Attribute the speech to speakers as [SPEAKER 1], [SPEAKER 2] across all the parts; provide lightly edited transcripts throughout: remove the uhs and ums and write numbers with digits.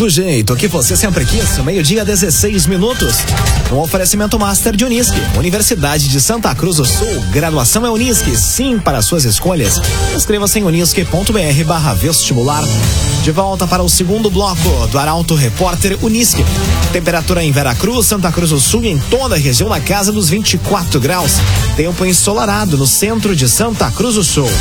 [SPEAKER 1] Do jeito que você sempre quis, meio-dia 16 minutos. Um oferecimento Master de Unisque, Universidade de Santa Cruz do Sul. Graduação é Unisque, sim para suas escolhas. Inscreva-se em unisque.br/vestibular. De volta para o segundo bloco do Arauto Repórter Unisque. Temperatura em Veracruz, Santa Cruz do Sul e em toda a região na casa dos 24 graus. Tempo ensolarado no centro de Santa Cruz do Sul.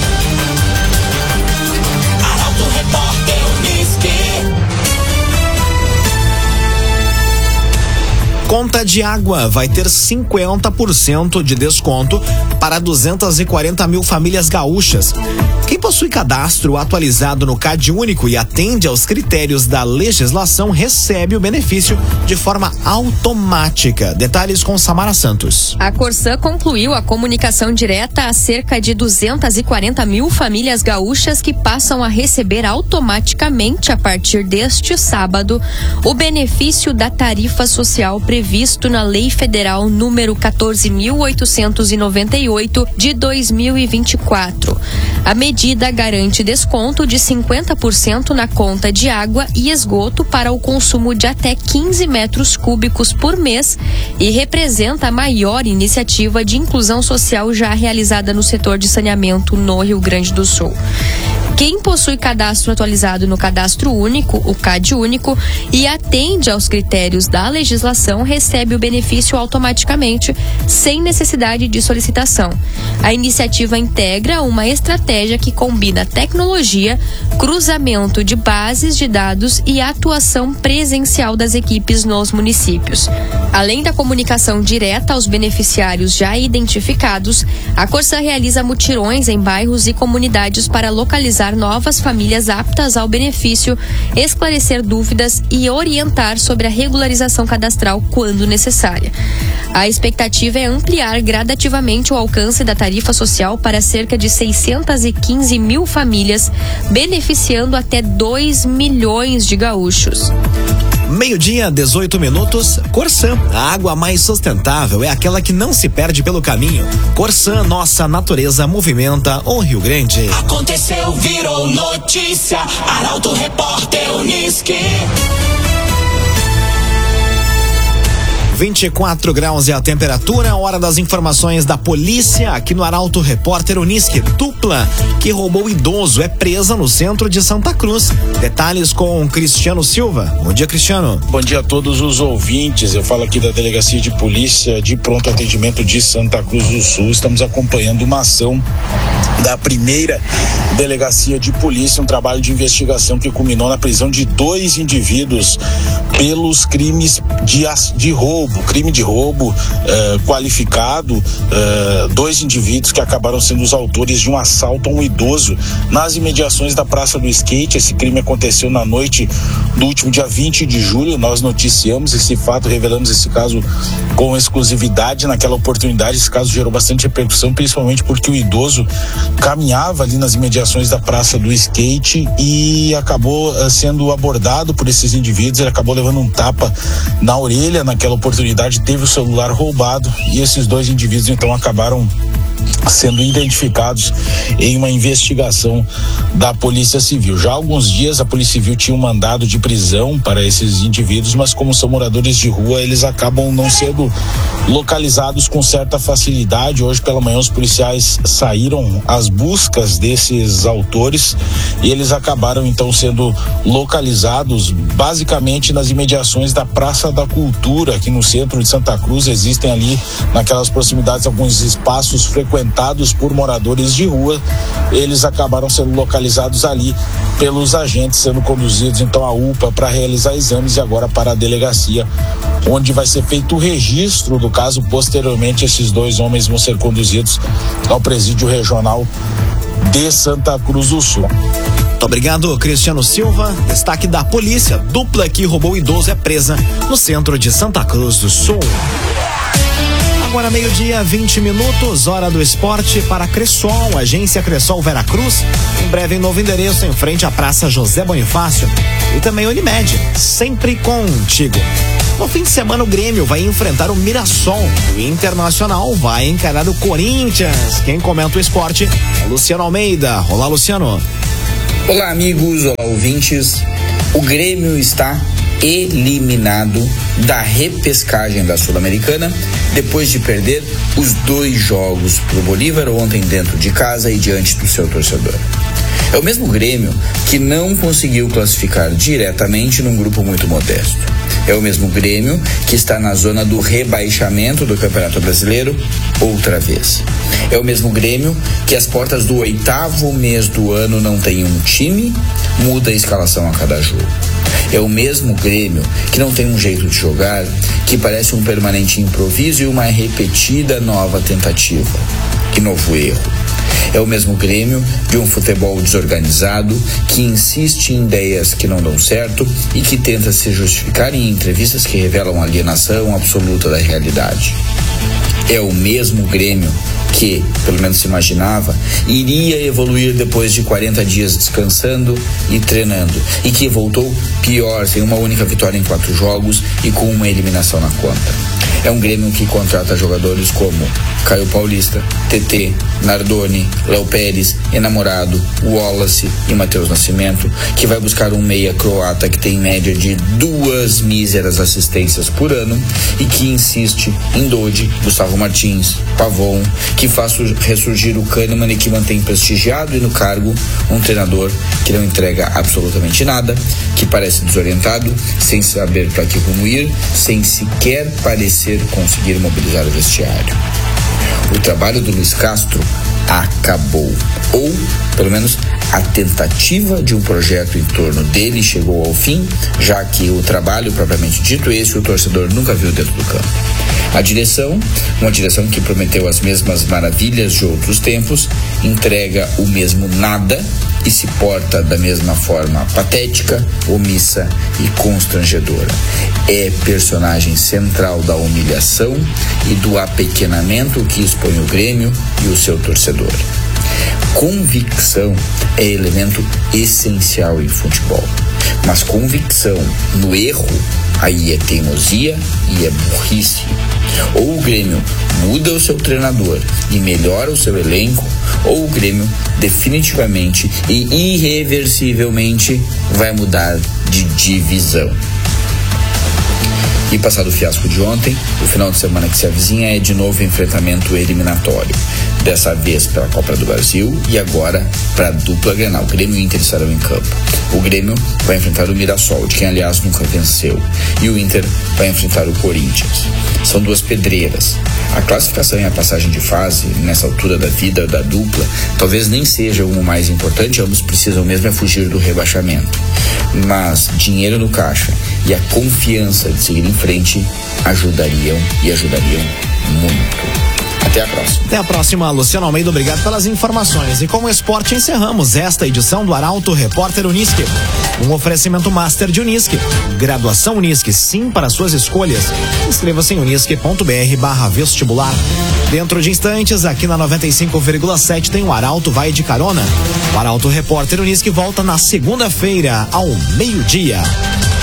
[SPEAKER 1] Conta de água vai ter 50% de desconto para 240 mil famílias gaúchas. Quem possui cadastro atualizado no CadÚnico e atende aos critérios da legislação recebe o benefício de forma automática. Detalhes com Samara Santos.
[SPEAKER 2] A Corsã concluiu a comunicação direta a cerca de 240 mil famílias gaúchas que passam a receber automaticamente, a partir deste sábado, o benefício da tarifa social previsto na Lei Federal número 14.898 de 2024. A medida garante desconto de 50% na conta de água e esgoto para o consumo de até 15 metros cúbicos por mês e representa a maior iniciativa de inclusão social já realizada no setor de saneamento no Rio Grande do Sul. Quem possui cadastro atualizado no Cadastro Único, o CadÚnico, e atende aos critérios da legislação, recebe o benefício automaticamente, sem necessidade de solicitação. A iniciativa integra uma estratégia que combina tecnologia, cruzamento de bases de dados e atuação presencial das equipes nos municípios. Além da comunicação direta aos beneficiários já identificados, a Corsã realiza mutirões em bairros e comunidades para localizar novas famílias aptas ao benefício, esclarecer dúvidas e orientar sobre a regularização cadastral quando necessária. A expectativa é ampliar gradativamente o alcance da tarifa social para cerca de 615 mil famílias, beneficiando até 2 milhões de gaúchos.
[SPEAKER 1] Meio-dia, 18 minutos. Corsã, a água mais sustentável é aquela que não se perde pelo caminho. Corsã, nossa natureza movimenta o Rio Grande.
[SPEAKER 3] Aconteceu, virou notícia. Arauto Repórter Unisque.
[SPEAKER 1] 24 graus é a temperatura, hora das informações da polícia aqui no Arauto Repórter Unisque. Dupla que roubou idoso é presa no centro de Santa Cruz. Detalhes com Cristiano Silva. Bom dia, Cristiano.
[SPEAKER 4] Bom dia a todos os ouvintes. Eu falo aqui da Delegacia de Polícia de Pronto Atendimento de Santa Cruz do Sul. Estamos acompanhando uma ação da primeira Delegacia de Polícia, um trabalho de investigação que culminou na prisão de 2 indivíduos pelos crimes de roubo. Crime de roubo qualificado, 2 indivíduos que acabaram sendo os autores de um assalto a um idoso nas imediações da Praça do Skate. Esse crime aconteceu na noite do último dia 20 de julho. Nós noticiamos esse fato, revelamos esse caso com exclusividade naquela oportunidade. Esse caso gerou bastante repercussão, principalmente porque o idoso caminhava ali nas imediações da Praça do Skate e acabou sendo abordado por esses indivíduos. Ele acabou levando um tapa na orelha naquela oportunidade, teve o celular roubado e esses 2 indivíduos então acabaram sendo identificados em uma investigação da Polícia Civil. Já há alguns dias a Polícia Civil tinha um mandado de prisão para esses indivíduos, mas como são moradores de rua, eles acabam não sendo localizados com certa facilidade. Hoje pela manhã os policiais saíram às buscas desses autores e eles acabaram então sendo localizados basicamente nas imediações da Praça da Cultura, aqui no centro de Santa Cruz. Existem ali naquelas proximidades alguns espaços frequentados por moradores de rua. Eles acabaram sendo localizados ali pelos agentes, sendo conduzidos então à UPA para realizar exames e agora para a delegacia, onde vai ser feito o registro do caso. Posteriormente, esses 2 homens vão ser conduzidos ao presídio regional de Santa Cruz do Sul.
[SPEAKER 1] Muito obrigado, Cristiano Silva. Destaque da polícia: dupla que roubou idoso é presa no centro de Santa Cruz do Sul. Agora meio-dia, 20 minutos, hora do esporte para Cressol, agência Cressol Veracruz, em breve em novo endereço, em frente à Praça José Bonifácio. E também Unimed, sempre contigo. No fim de semana o Grêmio vai enfrentar o Mirassol, o Internacional vai encarar o Corinthians. Quem comenta o esporte é Luciano Almeida. Olá, Luciano.
[SPEAKER 5] Olá, amigos, olá, ouvintes. O Grêmio está eliminado da repescagem da Sul-Americana depois de perder os 2 jogos pro Bolívar ontem dentro de casa e diante do seu torcedor. É o mesmo Grêmio que não conseguiu classificar diretamente num grupo muito modesto. É o mesmo Grêmio que está na zona do rebaixamento do Campeonato Brasileiro outra vez. É o mesmo Grêmio que às portas do 8º mês do ano não tem um time, muda a escalação a cada jogo. É o mesmo Grêmio que não tem um jeito de jogar, que parece um permanente improviso e uma repetida nova tentativa e novo erro. É o mesmo Grêmio de um futebol desorganizado que insiste em ideias que não dão certo e que tenta se justificar em entrevistas que revelam alienação absoluta da realidade. É o mesmo Grêmio que, pelo menos se imaginava, iria evoluir depois de 40 dias descansando e treinando, e que voltou pior, sem uma única vitória em 4 jogos e com uma eliminação na conta. É um Grêmio que contrata jogadores como Caio Paulista, TT, Nardoni, Léo Pérez, Enamorado, Wallace e Matheus Nascimento, que vai buscar um meia croata que tem média de 2 míseras assistências por ano e que insiste em Dodi, Gustavo Martins, Pavon, que faz ressurgir o Kahneman e que mantém prestigiado e no cargo um treinador que não entrega absolutamente nada, que parece desorientado, sem saber para que rumo ir, sem sequer parecer conseguir mobilizar o vestiário. O trabalho do Luiz Castro acabou, ou pelo menos a tentativa de um projeto em torno dele chegou ao fim, já que o trabalho propriamente dito esse o torcedor nunca viu dentro do campo. A direção, uma direção que prometeu as mesmas maravilhas de outros tempos, entrega o mesmo nada e se porta da mesma forma patética, omissa e constrangedora. É personagem central da humilhação e do apequenamento que expõe o Grêmio e o seu torcedor. Convicção é elemento essencial em futebol, mas convicção no erro, aí é teimosia e é burrice. Ou o Grêmio muda o seu treinador e melhora o seu elenco, ou o Grêmio definitivamente e irreversivelmente vai mudar de divisão. E passado o fiasco de ontem, o final de semana que se avizinha é de novo enfrentamento eliminatório. Dessa vez pela Copa do Brasil e agora para a dupla Grenal. Grêmio e Inter estarão em campo. O Grêmio vai enfrentar o Mirassol, de quem aliás nunca venceu. E o Inter vai enfrentar o Corinthians. São 2 pedreiras. A classificação e a passagem de fase, nessa altura da vida da dupla, talvez nem seja o mais importante, ambos precisam mesmo é fugir do rebaixamento. Mas dinheiro no caixa e a confiança de seguir em frente ajudariam muito. Até a próxima.
[SPEAKER 1] Até a próxima, Luciano Almeida, obrigado pelas informações. E com o esporte encerramos esta edição do Arauto Repórter Unisque. Um oferecimento Master de Unisque. Graduação Unisque, sim para suas escolhas. Inscreva-se em unisque.br/vestibular. Dentro de instantes, aqui na 95,7 tem o Arauto Vai de Carona. O Arauto Repórter Unisque volta na segunda-feira, ao meio-dia.